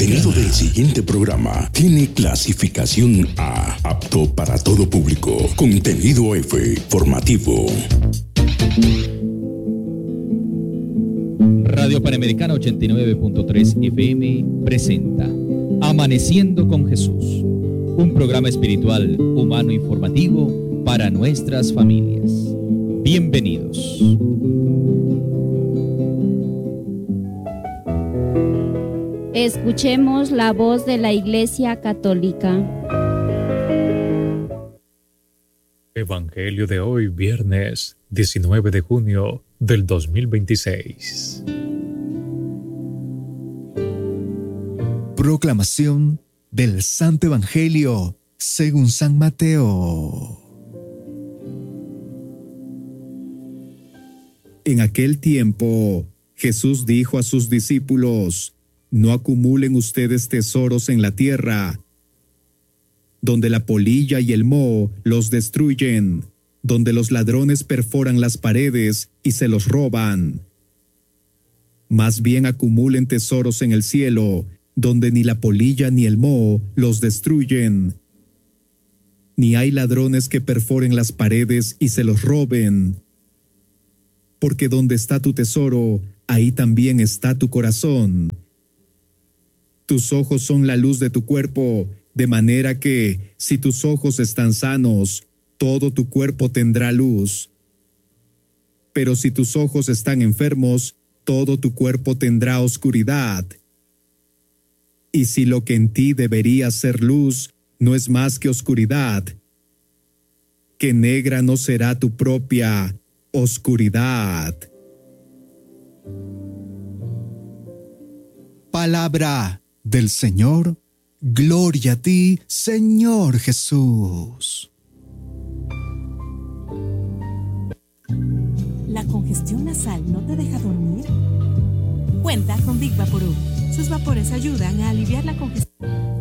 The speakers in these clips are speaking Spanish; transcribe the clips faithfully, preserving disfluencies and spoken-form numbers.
contenido del siguiente programa tiene clasificación A, apto para todo público. Contenido F, formativo. Radio Panamericana ochenta y nueve punto tres F M presenta Amaneciendo con Jesús, un programa espiritual, humano, informativo para nuestras familias. Bienvenidos. Escuchemos la voz de la Iglesia Católica. Evangelio de hoy, viernes diecinueve de junio del dos mil veintiséis. Proclamación del Santo Evangelio según San Mateo. En aquel tiempo, Jesús dijo a sus discípulos: no acumulen ustedes tesoros en la tierra, donde la polilla y el moho los destruyen, donde los ladrones perforan las paredes y se los roban. Más bien acumulen tesoros en el cielo, donde ni la polilla ni el moho los destruyen, ni hay ladrones que perforen las paredes y se los roben. Porque donde está tu tesoro, ahí también está tu corazón. Tus ojos son la luz de tu cuerpo, de manera que, si tus ojos están sanos, todo tu cuerpo tendrá luz. Pero si tus ojos están enfermos, todo tu cuerpo tendrá oscuridad. Y si lo que en ti debería ser luz no es más que oscuridad, que negra no será tu propia oscuridad. Palabra del Señor. Gloria a ti, Señor Jesús. ¿La congestión nasal no te deja dormir? Cuenta con Big Vaporub. Sus vapores ayudan a aliviar la congestión.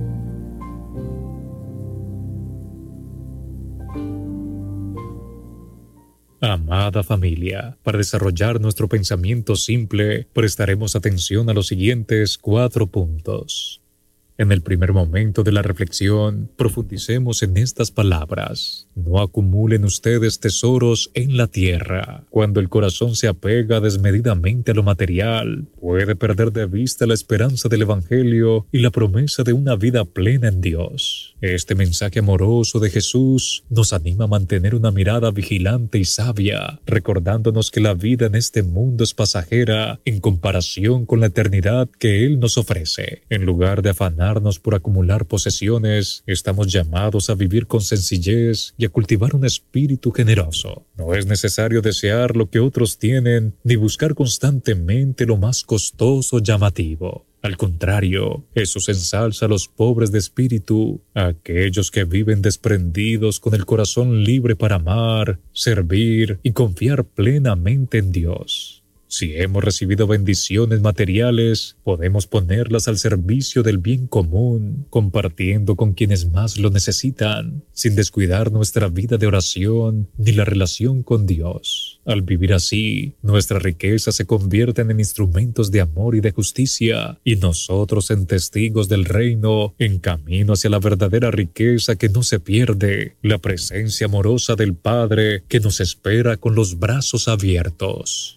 Amada familia, para desarrollar nuestro pensamiento simple, prestaremos atención a los siguientes cuatro puntos. En el primer momento de la reflexión, profundicemos en estas palabras. No acumulen ustedes tesoros en la tierra. Cuando el corazón se apega desmedidamente a lo material, puede perder de vista la esperanza del Evangelio y la promesa de una vida plena en Dios. Este mensaje amoroso de Jesús nos anima a mantener una mirada vigilante y sabia, recordándonos que la vida en este mundo es pasajera en comparación con la eternidad que Él nos ofrece. En lugar de afanar por acumular posesiones, estamos llamados a vivir con sencillez y a cultivar un espíritu generoso. No es necesario desear lo que otros tienen, ni buscar constantemente lo más costoso o llamativo. Al contrario, Jesús ensalza a los pobres de espíritu, a aquellos que viven desprendidos con el corazón libre para amar, servir y confiar plenamente en Dios. Si hemos recibido bendiciones materiales, podemos ponerlas al servicio del bien común, compartiendo con quienes más lo necesitan, sin descuidar nuestra vida de oración ni la relación con Dios. Al vivir así, nuestras riquezas se convierten en instrumentos de amor y de justicia, y nosotros en testigos del reino, en camino hacia la verdadera riqueza que no se pierde, la presencia amorosa del Padre que nos espera con los brazos abiertos.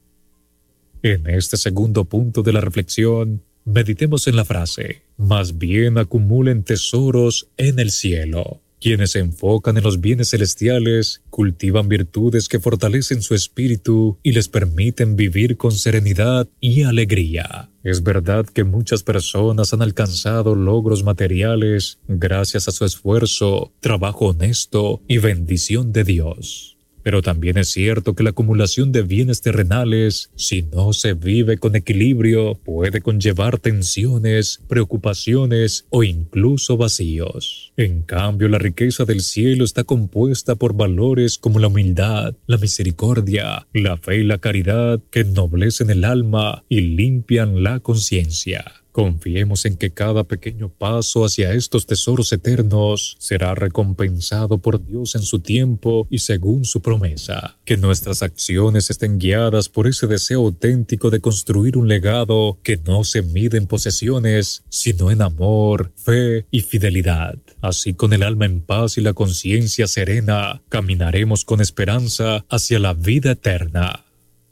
En este segundo punto de la reflexión, meditemos en la frase: más bien acumulen tesoros en el cielo. Quienes se enfocan en los bienes celestiales cultivan virtudes que fortalecen su espíritu y les permiten vivir con serenidad y alegría. Es verdad que muchas personas han alcanzado logros materiales gracias a su esfuerzo, trabajo honesto y bendición de Dios. Pero también es cierto que la acumulación de bienes terrenales, si no se vive con equilibrio, puede conllevar tensiones, preocupaciones o incluso vacíos. En cambio, la riqueza del cielo está compuesta por valores como la humildad, la misericordia, la fe y la caridad que ennoblecen el alma y limpian la conciencia. Confiemos en que cada pequeño paso hacia estos tesoros eternos será recompensado por Dios en su tiempo y según su promesa. Que nuestras acciones estén guiadas por ese deseo auténtico de construir un legado que no se mide en posesiones, sino en amor, fe y fidelidad. Así, con el alma en paz y la conciencia serena, caminaremos con esperanza hacia la vida eterna.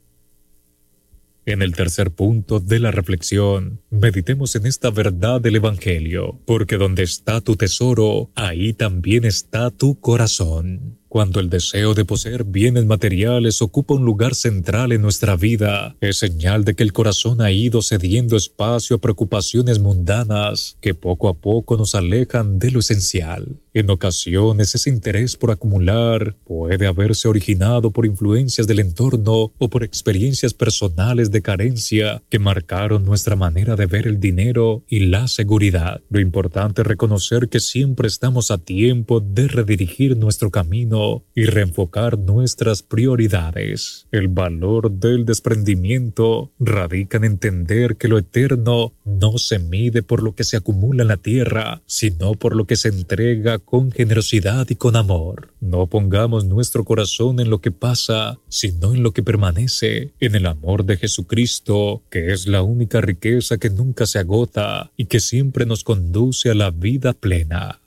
En el tercer punto de la reflexión, meditemos en esta verdad del Evangelio, porque donde está tu tesoro, ahí también está tu corazón. Cuando el deseo de poseer bienes materiales ocupa un lugar central en nuestra vida, es señal de que el corazón ha ido cediendo espacio a preocupaciones mundanas que poco a poco nos alejan de lo esencial. En ocasiones, ese interés por acumular puede haberse originado por influencias del entorno o por experiencias personales de carencia que marcaron nuestra manera de ver el dinero y la seguridad. Lo importante es reconocer que siempre estamos a tiempo de redirigir nuestro camino y reenfocar nuestras prioridades. El valor del desprendimiento radica en entender que lo eterno no se mide por lo que se acumula en la tierra, sino por lo que se entrega con generosidad y con amor. No pongamos nuestro corazón en lo que pasa, sino en lo que permanece, en el amor de Jesucristo, que es la única riqueza que nunca se agota y que siempre nos conduce a la vida plena.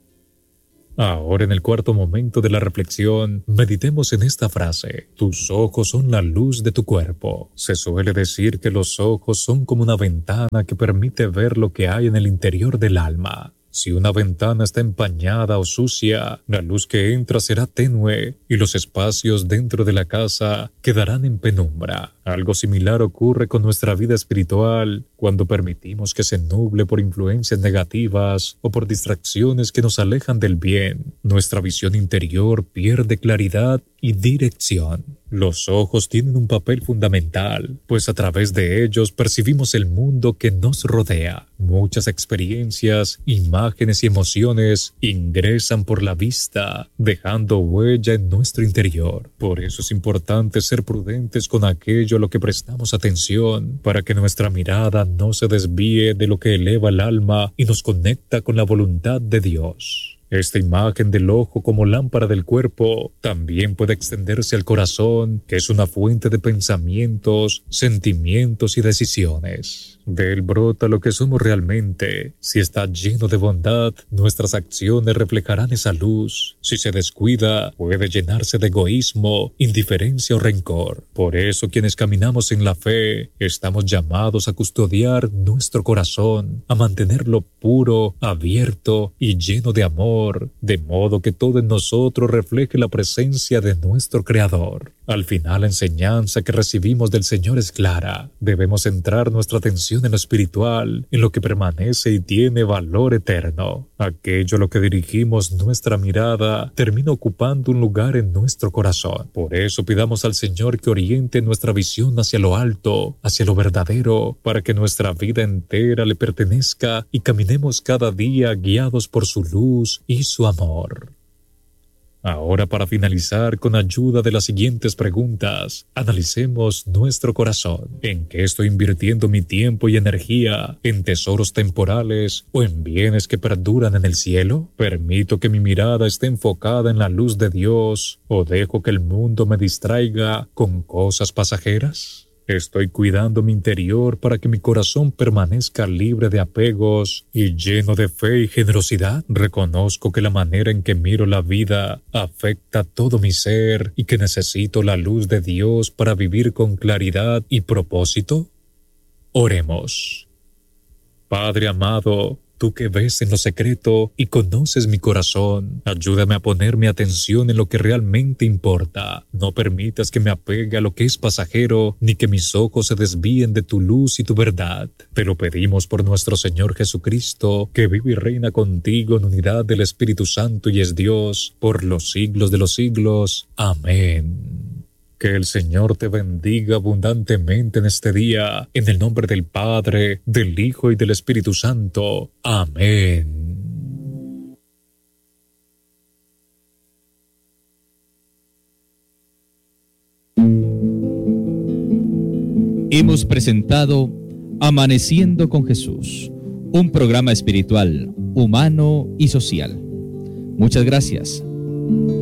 Ahora, en el cuarto momento de la reflexión, meditemos en esta frase: tus ojos son la luz de tu cuerpo. Se suele decir que los ojos son como una ventana que permite ver lo que hay en el interior del alma. Si una ventana está empañada o sucia, la luz que entra será tenue y los espacios dentro de la casa quedarán en penumbra. Algo similar ocurre con nuestra vida espiritual cuando permitimos que se nuble por influencias negativas o por distracciones que nos alejan del bien. Nuestra visión interior pierde claridad y dirección. Los ojos tienen un papel fundamental, pues a través de ellos percibimos el mundo que nos rodea. Muchas experiencias, imágenes y emociones ingresan por la vista, dejando huella en nuestro interior. Por eso es importante ser prudentes con aquello a lo que prestamos atención, para que nuestra mirada no se desvíe de lo que eleva el alma y nos conecta con la voluntad de Dios. Esta imagen del ojo como lámpara del cuerpo también puede extenderse al corazón, que es una fuente de pensamientos, sentimientos y decisiones. De él brota lo que somos realmente. Si está lleno de bondad, nuestras acciones reflejarán esa luz. Si se descuida, puede llenarse de egoísmo, indiferencia o rencor. Por eso, quienes caminamos en la fe, estamos llamados a custodiar nuestro corazón, a mantenerlo puro, abierto y lleno de amor, de modo que todo en nosotros refleje la presencia de nuestro Creador. Al final, la enseñanza que recibimos del Señor es clara. Debemos centrar nuestra atención en lo espiritual, en lo que permanece y tiene valor eterno. Aquello a lo que dirigimos nuestra mirada termina ocupando un lugar en nuestro corazón. Por eso pidamos al Señor que oriente nuestra visión hacia lo alto, hacia lo verdadero, para que nuestra vida entera le pertenezca y caminemos cada día guiados por su luz y su amor. Ahora, para finalizar, con ayuda de las siguientes preguntas, analicemos nuestro corazón. ¿En qué estoy invirtiendo mi tiempo y energía? ¿En tesoros temporales o en bienes que perduran en el cielo? ¿Permito que mi mirada esté enfocada en la luz de Dios o dejo que el mundo me distraiga con cosas pasajeras? Estoy cuidando mi interior para que mi corazón permanezca libre de apegos y lleno de fe y generosidad. Reconozco que la manera en que miro la vida afecta todo mi ser y que necesito la luz de Dios para vivir con claridad y propósito. Oremos. Padre amado, tú que ves en lo secreto y conoces mi corazón, ayúdame a poner mi atención en lo que realmente importa. No permitas que me apegue a lo que es pasajero, ni que mis ojos se desvíen de tu luz y tu verdad. Te lo pedimos por nuestro Señor Jesucristo, que vive y reina contigo en unidad del Espíritu Santo y es Dios, por los siglos de los siglos. Amén. Que el Señor te bendiga abundantemente en este día, en el nombre del Padre, del Hijo y del Espíritu Santo. Amén. Hemos presentado Amaneciendo con Jesús, un programa espiritual, humano y social. Muchas gracias